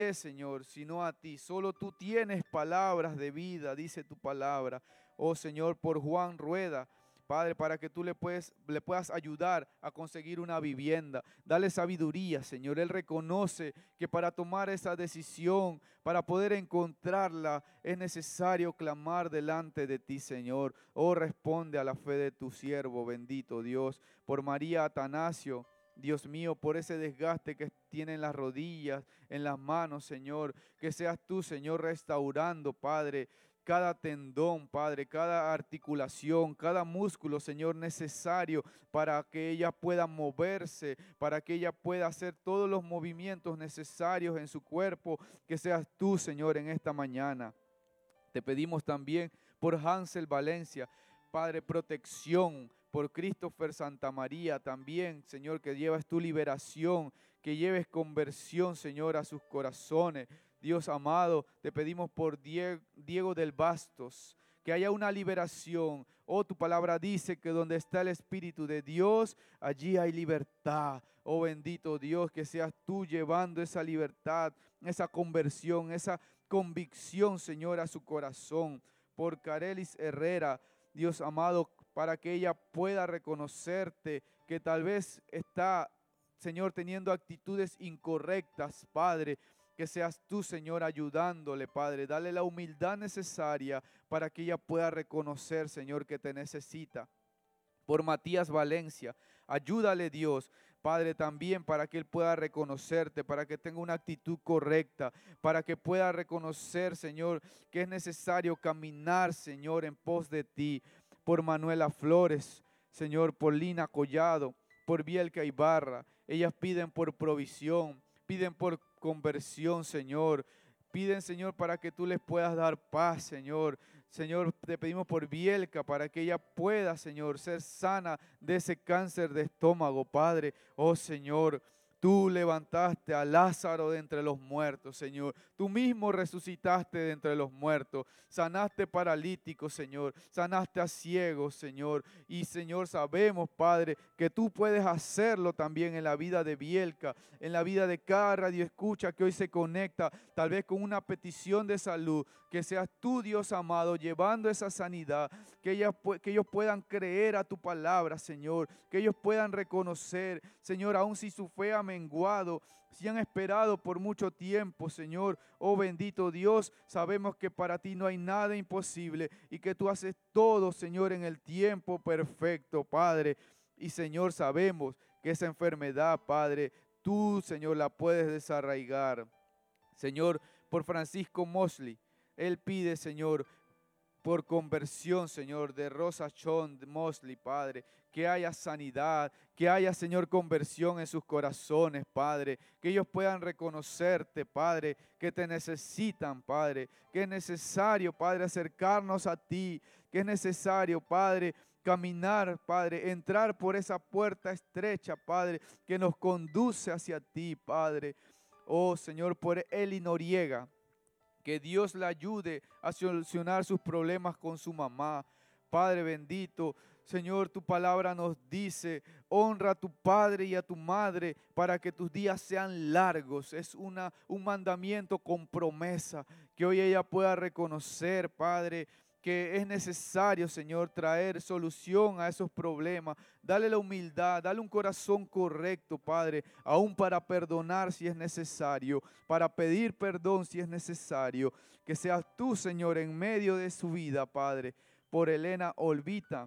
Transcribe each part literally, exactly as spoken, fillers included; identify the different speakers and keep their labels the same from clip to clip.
Speaker 1: Señor, sino a ti. Solo tú tienes palabras de vida, dice tu palabra. Oh Señor, por Juan Rueda, Padre, para que tú le, puedes, le puedas ayudar a conseguir una vivienda. Dale sabiduría, Señor. Él reconoce que para tomar esa decisión, para poder encontrarla, es necesario clamar delante de ti, Señor. Oh, responde a la fe de tu siervo, bendito Dios. Por María Atanasio, Dios mío, por ese desgaste que tiene en las rodillas, en las manos, Señor. Que seas tú, Señor, restaurando, Padre, cada tendón, Padre, cada articulación, cada músculo, Señor, necesario para que ella pueda moverse, para que ella pueda hacer todos los movimientos necesarios en su cuerpo. Que seas tú, Señor, en esta mañana. Te pedimos también por Hansel Valencia, Padre, protección, por Christopher Santa María también, Señor, que llevas tu liberación, que lleves conversión, Señor, a sus corazones. Dios amado, te pedimos por Diego, Diego del Bastos, que haya una liberación. Oh, tu palabra dice que donde está el Espíritu de Dios, allí hay libertad. Oh, bendito Dios, que seas tú llevando esa libertad, esa conversión, esa convicción, Señor, a su corazón. Por Carelis Herrera, Dios amado, para que ella pueda reconocerte, que tal vez está, Señor, teniendo actitudes incorrectas, Padre. Que seas tú, Señor, ayudándole, Padre. Dale la humildad necesaria para que ella pueda reconocer, Señor, que te necesita. Por Matías Valencia, ayúdale, Dios, Padre, también para que él pueda reconocerte, para que tenga una actitud correcta, para que pueda reconocer, Señor, que es necesario caminar, Señor, en pos de ti. Por Manuela Flores, Señor, por Lina Collado, por Bielka Ibarra. Ellas piden por provisión, piden por conversión, Señor. Piden, Señor, para que tú les puedas dar paz, Señor. Señor, te pedimos por Bielka para que ella pueda, Señor, ser sana de ese cáncer de estómago, Padre. Oh, Señor, tú levantaste a Lázaro de entre los muertos, Señor. Tú mismo resucitaste de entre los muertos. Sanaste paralíticos, Señor. Sanaste a ciegos, Señor. Y, Señor, sabemos, Padre, que tú puedes hacerlo también en la vida de Bielka, en la vida de cada radioescucha que hoy se conecta, tal vez con una petición de salud. Que seas tú, Dios amado, llevando esa sanidad, que, ellas, que ellos puedan creer a tu palabra, Señor, que ellos puedan reconocer, Señor, aun si su fe ha menguado, si han esperado por mucho tiempo, Señor, oh bendito Dios, sabemos que para ti no hay nada imposible y que tú haces todo, Señor, en el tiempo perfecto, Padre. Y, Señor, sabemos que esa enfermedad, Padre, tú, Señor, la puedes desarraigar. Señor, por Francisco Mosley, él pide, Señor, por conversión, Señor, de Rosa Chon Mosley, Padre, que haya sanidad, que haya, Señor, conversión en sus corazones, Padre, que ellos puedan reconocerte, Padre, que te necesitan, Padre, que es necesario, Padre, acercarnos a ti, que es necesario, Padre, caminar, Padre, entrar por esa puerta estrecha, Padre, que nos conduce hacia ti, Padre. Oh, Señor, por Eli Noriega, que Dios la ayude a solucionar sus problemas con su mamá. Padre bendito, Señor, tu palabra nos dice, honra a tu padre y a tu madre para que tus días sean largos. Es una, un mandamiento con promesa, que hoy ella pueda reconocer, Padre, que es necesario, Señor, traer solución a esos problemas. Dale la humildad, dale un corazón correcto, Padre, aún para perdonar si es necesario, para pedir perdón si es necesario. Que seas tú, Señor, en medio de su vida, Padre. Por Elena Olvita,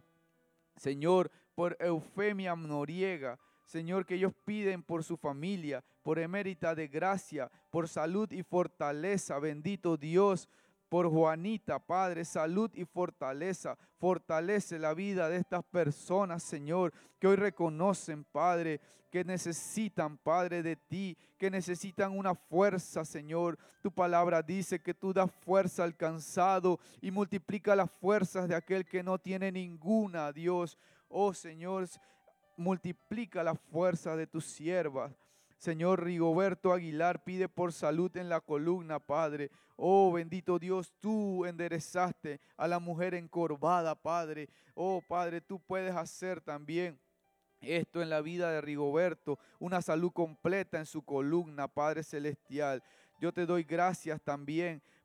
Speaker 1: Señor, por Eufemia Noriega, Señor, que ellos piden por su familia, por Emérita de Gracia, por salud y fortaleza, bendito Dios. Por Juanita, Padre, salud y fortaleza. Fortalece la vida de estas personas, Señor, que hoy reconocen, Padre, que necesitan, Padre, de ti, que necesitan una fuerza, Señor. Tu palabra dice que tú das fuerza al cansado y multiplica las fuerzas de aquel que no tiene ninguna, Dios. Oh, Señor, multiplica la fuerza de tus siervas. Señor, Rigoberto Aguilar pide por salud en la columna, Padre. Oh, bendito Dios, tú enderezaste a la mujer encorvada, Padre. Oh, Padre, tú puedes hacer también esto en la vida de Rigoberto, una salud completa en su columna, Padre Celestial. Yo te doy gracias también,